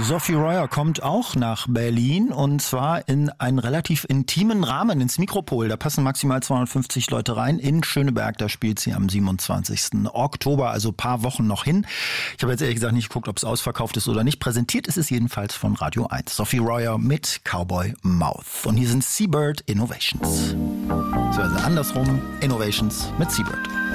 Sophie Royer kommt auch nach Berlin und zwar in einen relativ intimen Rahmen, ins Mikropol. Da passen maximal 250 Leute rein. In Schöneberg, da spielt sie am 27. Oktober, also ein paar Wochen noch hin. Ich habe jetzt ehrlich gesagt nicht geguckt, ob es ausverkauft ist oder nicht. Präsentiert ist es jedenfalls von Radio 1. Sophie Royer mit Cowboy Mouth. Und hier sind Seabird Innovations. Also andersrum, Innovations mit Seabird.